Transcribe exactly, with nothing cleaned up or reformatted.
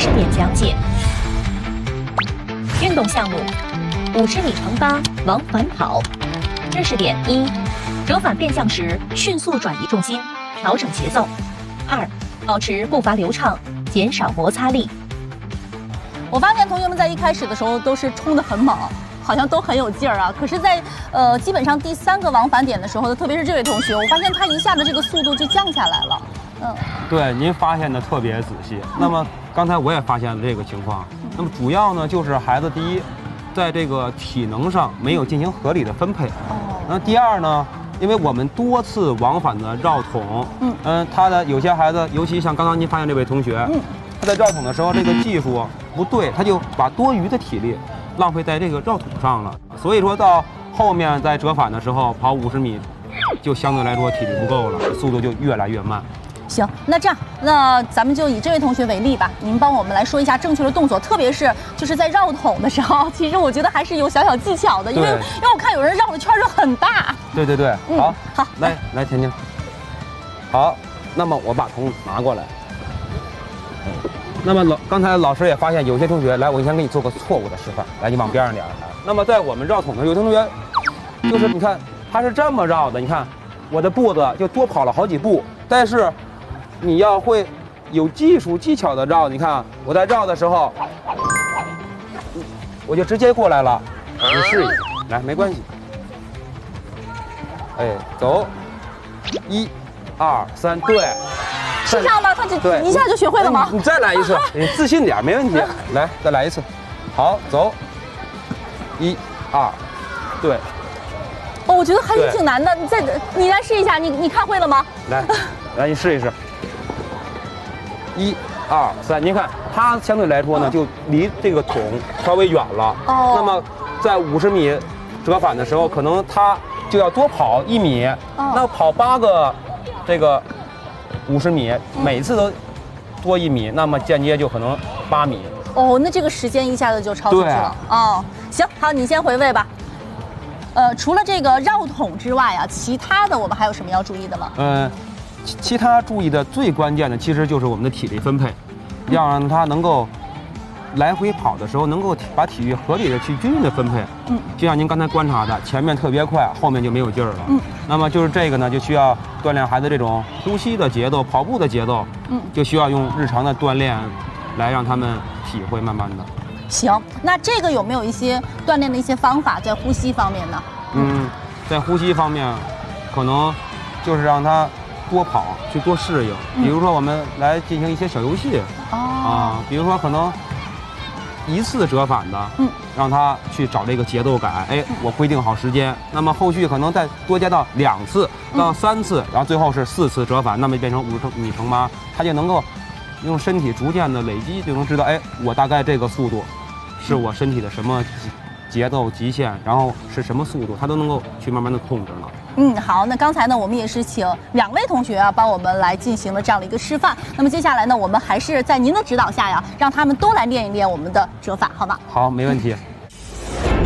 识点讲解。运动项目：五十米乘八往返跑。知识点一：折返变向时，迅速转移重心，调整节奏。二、保持步伐流畅，减少摩擦力。 我发现同学们在一开始的时候都是冲得很猛，好像都很有劲儿啊。可是在，呃基本上第三个往返点的时候，特别是这位同学，我发现他一下子这个速度就降下来了。嗯， 对，您发现的特别仔细。那么刚才我也发现了这个情况。那么主要呢就是孩子第一，在这个体能上没有进行合理的分配。哦。那第二呢？因为我们多次往返的绕桶，嗯嗯，他的有些孩子，尤其像刚刚您发现这位同学，嗯，他在绕桶的时候这个技术不对，他就把多余的体力浪费在这个绕桶上了。所以说到后面在折返的时候跑五十米，就相对来说体力不够了，速度就越来越慢。 行，那这样，那咱们就以这位同学为例吧，您帮我们来说一下正确的动作，特别是就是在绕桶的时候，其实我觉得还是有小小技巧的，因为因为我看有人绕的圈就很大。 对对对， 嗯、 好， 好， 来来，甜甜，好，那么我把桶拿过来。那么老刚才老师也发现有些同学，来，我先给你做个错误的示范，来，你往边上点。那么在我们绕桶的有些同学，就是你看他是这么绕的，你看我的步子就多跑了好几步，但是。你要会有技术技巧的绕，你看我在绕的时候，我就直接过来了。你试一下，来，没关系。哎，走，一、二、三，对， 是这样吗？他就一下就学会了吗？ 你, 你再来一次，你自信点，没问题。来，再来一次。好，走，一、二，对。 哦，我觉得还是挺难的。你再，你来试一下，你你看会了吗？ 来，来，你试一试。一、二、三，您看它相对来说呢，就离这个桶稍微远了。哦。那么在五十米折返的时候，可能它就要多跑一米。哦。那跑八个这个五十米，每次都多一米，那么间接就可能八米。 哦，那这个时间一下子就超出去了。哦，行，好，你先回味吧。呃，除了这个绕桶之外啊，其他的我们还有什么要注意的吗？ 嗯。其其他注意的最关键的，其实就是我们的体力分配，要让它能够来回跑的时候，能够把体力合理的去均匀的分配。嗯，就像您刚才观察的，前面特别快，后面就没有劲儿了。嗯，那么就是这个呢，就需要锻炼孩子这种呼吸的节奏、跑步的节奏。嗯，就需要用日常的锻炼来让他们体会，慢慢的。 行，那这个有没有一些锻炼的一些方法在呼吸方面呢？ 嗯，在呼吸方面，可能就是让他。多跑，去多适应。比如说，我们来进行一些小游戏，哦、啊，比如说可能一次折返的，嗯，让他去找这个节奏感。哎，我规定好时间，那么后续可能再多加到两次到三次，然后最后是四次折返，那么变成五十米乘八，他就能够用身体逐渐的累积，就能知道，哎，我大概这个速度是我身体的什么节奏极限，然后是什么速度，他都能够去慢慢的控制了。 嗯，好，那刚才呢，我们也是请两位同学啊，帮我们来进行了这样的一个示范。那么接下来呢，我们还是在您的指导下呀，让他们都来练一练我们的折返，好吗？ 好，没问题。